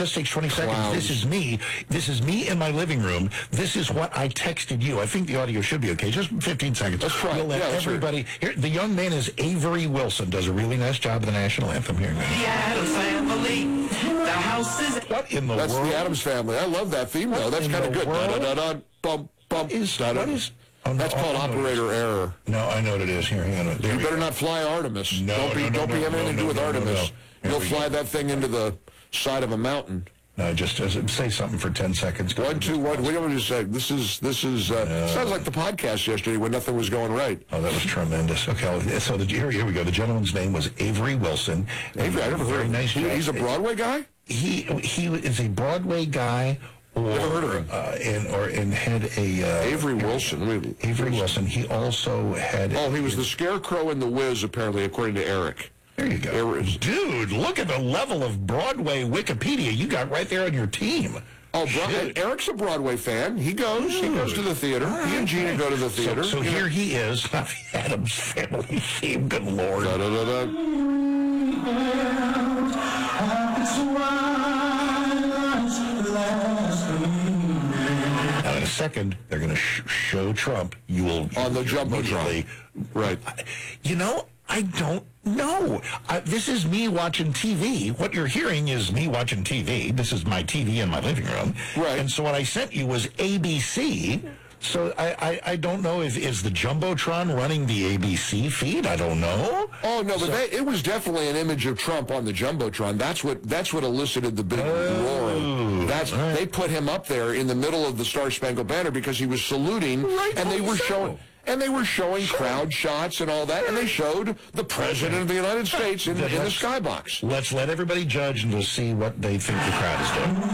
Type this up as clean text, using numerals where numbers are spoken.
just takes 20 seconds. Clowns. This is me. This is me in my living room. This is what I texted you. I think the audio should be okay. Just 15 seconds. Let's try it. We'll let everybody. Here, the young man is Avery Wilson. Does a really nice job of the national anthem here. The Addams Family. The house is... What in the That's world? the Addams Family. I love that theme, though. That's kind of good. Bum, bum. What is... Oh, no, That's called operator error. No, I know what it is. Here, hang on. You better not fly Artemis. Don't be having anything to do with Artemis. You'll fly that thing into the side of a mountain. No, just say something for 10 seconds. 1, 2, 1. What do you want me to say? This is sounds like the podcast yesterday when nothing was going right. Oh, that was tremendous. Okay, so here we go. The gentleman's name was Avery Wilson. Avery, I never heard of him. Nice. He's a Broadway guy? He is a Broadway guy. Never heard of him. And had a... Avery Wilson. Avery Wilson. He also had... Oh, he was the Scarecrow in The Wiz, apparently, according to Eric. There you go. Dude, look at the level of Broadway Wikipedia you got right there on your team. Oh, Eric's a Broadway fan. He goes to the theater. He and Gina go to the theater. So here he is, the Addams Family theme. Good Lord. Da-da-da-da. Now, in a second, they're going to show Trump. You will... On the Jumbotron. Right. You know, I don't know. This is me watching TV. What you're hearing is me watching TV. This is my TV in my living room. Right. And so what I sent you was ABC. So I don't know if is the Jumbotron running the ABC feed. I don't know. Oh no, but it was definitely an image of Trump on the Jumbotron. That's what elicited the big roar. They put him up there in the middle of the Star Spangled Banner because he was saluting, and they were showing. And they were showing crowd shots and all that, and they showed the President of the United States in the skybox. Let's let everybody judge and we'll see what they think the crowd is doing.